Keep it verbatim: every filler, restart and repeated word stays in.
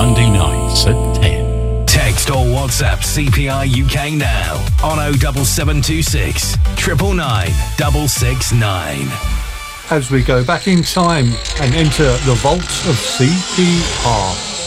Monday nights at ten. Text or WhatsApp C P I U K now on oh seven seven two six, nine nine nine, six six nine. As we go back in time and enter the vaults of C P R.